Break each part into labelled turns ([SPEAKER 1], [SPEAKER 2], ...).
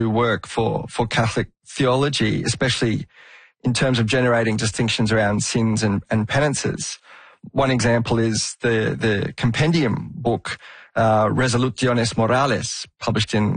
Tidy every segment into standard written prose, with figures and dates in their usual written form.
[SPEAKER 1] work for Catholic theology, especially in terms of generating distinctions around sins and penances. One example is the compendium book, Resoluciones Morales, published in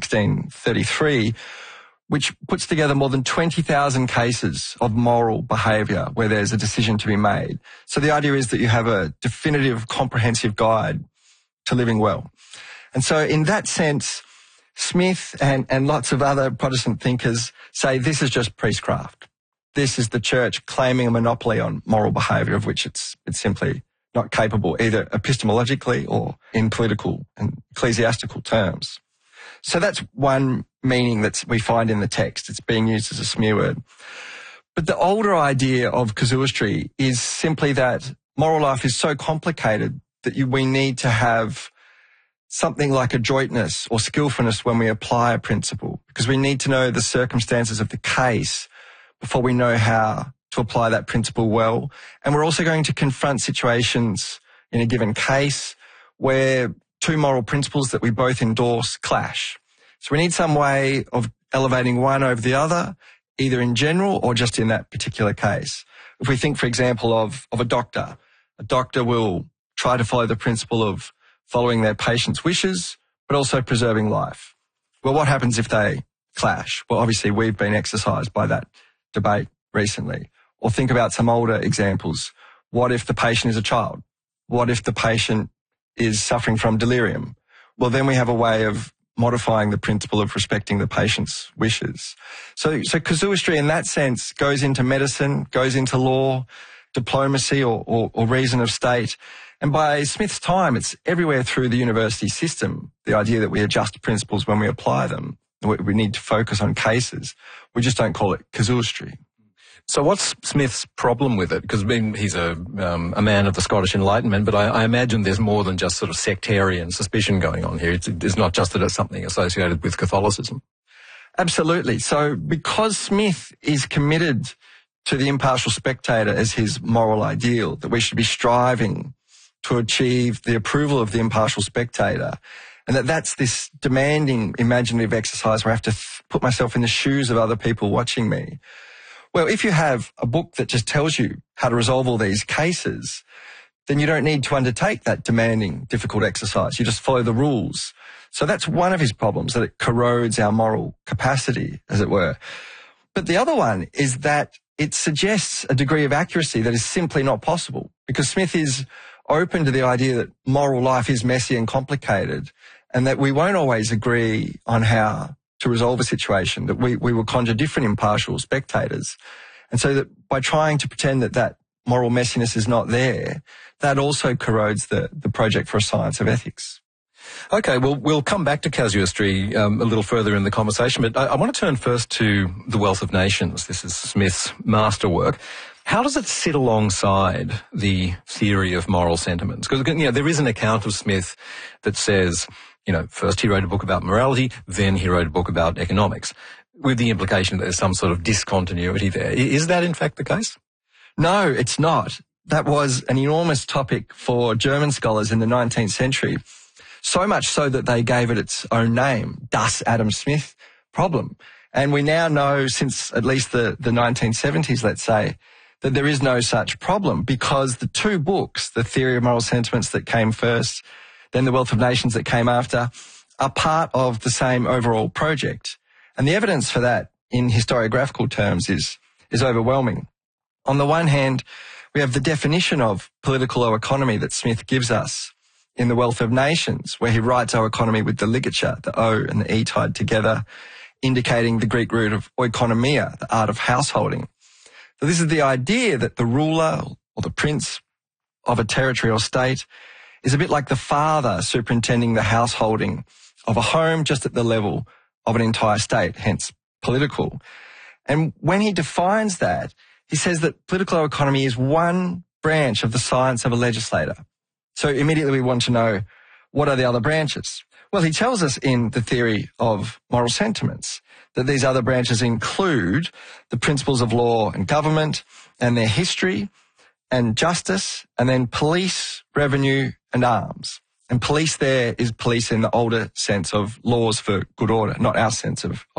[SPEAKER 1] 1633, which puts together more than 20,000 cases of moral behaviour where there's a decision to be made. So the idea is that you have a definitive, comprehensive guide to living well. And so in that sense, Smith and lots of other Protestant thinkers say this is just priestcraft. This is the church claiming a monopoly on moral behaviour of which it's simply not capable, either epistemologically or in political and ecclesiastical terms. So that's one meaning that we find in the text. It's being used as a smear word. But the older idea of casuistry is simply that moral life is so complicated that we need to have something like adroitness or skillfulness when we apply a principle, because we need to know the circumstances of the case before we know how to apply that principle well. And we're also going to confront situations in a given case where two moral principles that we both endorse clash. So we need some way of elevating one over the other, either in general or just in that particular case. If we think, for example, of a doctor will try to follow the principle of following their patient's wishes, but also preserving life. Well, what happens if they clash? Well, obviously we've been exercised by that debate recently. Or think about some older examples. What if the patient is a child? What if the patient is suffering from delirium? Well, then we have a way of modifying the principle of respecting the patient's wishes. So casuistry in that sense goes into medicine, goes into law, diplomacy or reason of state. And by Smith's time, it's everywhere through the university system, the idea that we adjust principles when we apply them. We need to focus on cases. We just don't call it casuistry.
[SPEAKER 2] So what's Smith's problem with it? Because he's a man of the Scottish Enlightenment, but I imagine there's more than just sort of sectarian suspicion going on here. It's not just that it's something associated with Catholicism.
[SPEAKER 1] Absolutely. So because Smith is committed to the impartial spectator as his moral ideal, that we should be striving to achieve the approval of the impartial spectator, and that's this demanding imaginative exercise where I have to put myself in the shoes of other people watching me. Well, if you have a book that just tells you how to resolve all these cases, then you don't need to undertake that demanding, difficult exercise. You just follow the rules. So that's one of his problems, that it corrodes our moral capacity, as it were. But the other one is that it suggests a degree of accuracy that is simply not possible, because Smith is open to the idea that moral life is messy and complicated, and that we won't always agree on how to resolve a situation, that we will conjure different impartial spectators. And so that by trying to pretend that moral messiness is not there, that also corrodes the project for a science of ethics.
[SPEAKER 2] Okay, well, we'll come back to casuistry a little further in the conversation, but I want to turn first to The Wealth of Nations. This is Smith's masterwork. How does it sit alongside the theory of moral sentiments? Because, there is an account of Smith that says, first he wrote a book about morality, then he wrote a book about economics, with the implication that there's some sort of discontinuity there. Is that in fact the case?
[SPEAKER 1] No, it's not. That was an enormous topic for German scholars in the 19th century, so much so that they gave it its own name, Das Adam Smith problem. And we now know, since at least the 1970s, let's say, that there is no such problem, because the two books, The Theory of Moral Sentiments that came first, then The Wealth of Nations that came after, are part of the same overall project. And the evidence for that in historiographical terms is overwhelming. On the one hand, we have the definition of political oeconomy that Smith gives us in The Wealth of Nations, where he writes oeconomy with the ligature, the O and the E tied together, indicating the Greek root of oikonomia, the art of householding. So this is the idea that the ruler or the prince of a territory or state is a bit like the father superintending the householding of a home, just at the level of an entire state, hence political. And when he defines that, he says that political economy is one branch of the science of a legislator. So immediately we want to know, what are the other branches? Well, he tells us in The Theory of Moral Sentiments that these other branches include the principles of law and government and their history and justice, and then police, revenue and arms. And police there is police in the older sense of laws for good order, not our sense of